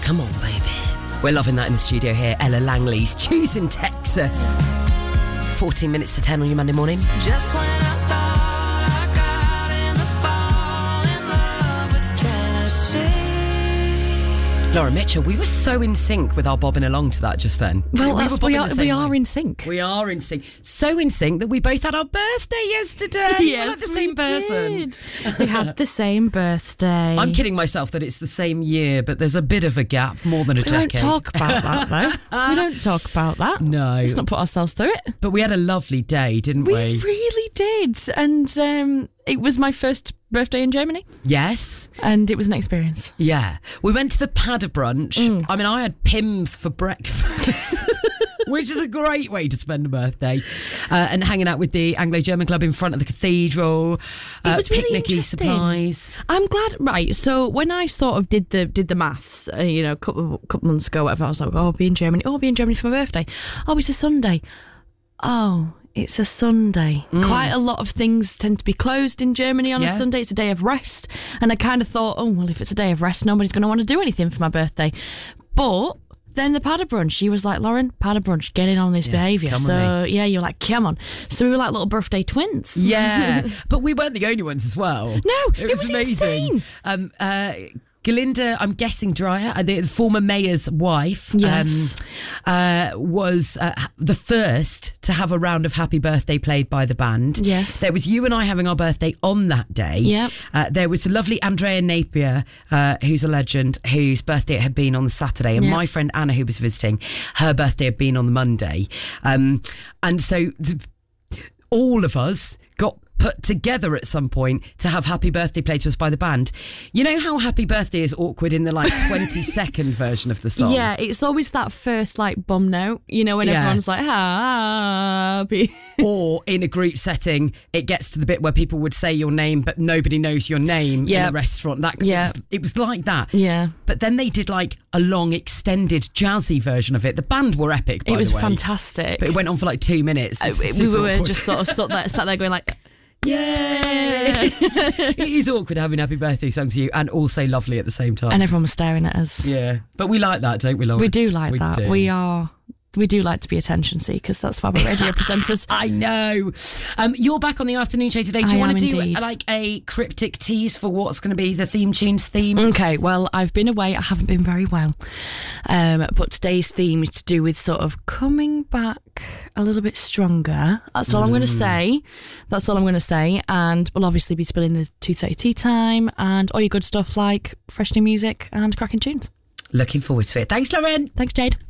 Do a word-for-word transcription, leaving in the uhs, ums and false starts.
Come on, baby. We're loving that in the studio here. Ella Langley's Choosing Texas. fourteen minutes to ten on your Monday morning. Just when I thought I got him to fall in love with Tennessee. Laura Mitchell, we were so in sync with our bobbing along to that just then. Well, we, that's, were we, bobbing are, the same we are way. in sync. We are in sync. So in sync that we both had our birthday yesterday. Yes, we're like the same we person. did. We had the same birthday. I'm kidding myself that it's the same year, but there's a bit of a gap, more than a We decade. don't talk about that, though. We don't talk about that. No. Let's not put ourselves through it. But we had a lovely day, didn't we? We really did. And um, it was my first birthday in Germany. Yes. And it was an experience. Yeah. We went to the Padda brunch. Mm. I mean, I had Pimm's for breakfast. Which is a great way to spend a birthday. Uh, and hanging out with the Anglo-German Club in front of the cathedral. It uh, was really picnicky interesting. supplies. I'm glad, right, so when I sort of did the did the maths, uh, you know, a couple, couple months ago, whatever, I was like, oh, I'll be in Germany. Oh, I'll be in Germany for my birthday. Oh, it's a Sunday. Oh, it's a Sunday. Mm. Quite a lot of things tend to be closed in Germany on Yeah. a Sunday. It's a day of rest. And I kind of thought, oh, well, if it's a day of rest, nobody's going to want to do anything for my birthday. But then the Padda brunch, she was like, Lauren, Padda brunch, get in on this Yeah, behaviour. come with So, yeah, you're like, come on. So we were like little birthday twins. Yeah. But we weren't the only ones as well. No, it was insane. Um, uh, Galinda, I'm guessing Dreyer, uh, the, the former mayor's wife, Yes. um, uh, was uh, the first to have a round of Happy Birthday played by the band. Yes. There was you and I having our birthday on that day. Yep. Uh, there was the lovely Andrea Napier, uh, who's a legend, whose birthday had been on the Saturday. And Yep. my friend Anna, who was visiting, her birthday had been on the Monday. Um, and so th- all of us got put together at some point to have Happy Birthday played to us by the band. You know how Happy Birthday is awkward in the like twenty second version of the song? Yeah, it's always that first like bum note, you know, when Yeah. everyone's like happy. Or in a group setting, it gets to the bit where people would say your name, but nobody knows your name Yeah. in a restaurant. That Yeah. it, was, it was like that. Yeah. But then they did like a long, extended, jazzy version of it. The band were epic, by It was the way. fantastic. But it went on for like two minutes. Uh, It's we super were awkward. just sort of sat there, sat there going like, Yay! It is awkward having Happy Birthday songs to you and also lovely at the same time. and everyone was staring at us. Yeah. But we like that, don't we, Lauren? We do like We that. do. We are. We do like to be attention seekers. That's why we're radio presenters. I know. Um, you're back on the afternoon show today. Do you I want am to do indeed. like a cryptic tease for what's going to be the theme tune's theme? Okay, well, I've been away. I haven't been very well. Um, but today's theme is to do with sort of coming back a little bit stronger. That's all I'm going to say. That's all I'm going to say. And we'll obviously be spilling the two thirty tea time and all your good stuff like fresh new music and cracking tunes. Looking forward to it. Thanks, Lauren. Thanks, Jade.